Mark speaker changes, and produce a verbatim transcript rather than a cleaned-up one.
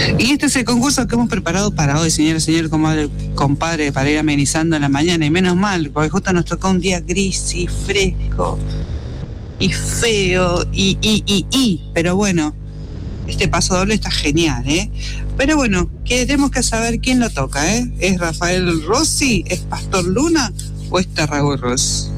Speaker 1: Y este es el concurso que hemos preparado para hoy, señora, señor, comadre, compadre, para ir amenizando en la mañana. Y menos mal, porque justo nos tocó un día gris y fresco y feo y, y, y, y. Pero bueno, este paso doble está genial, ¿eh? Pero bueno, tenemos que saber quién lo toca, ¿eh? ¿Es Rafael Rossi? ¿Es Pastor Luna? ¿O es Tarragorros?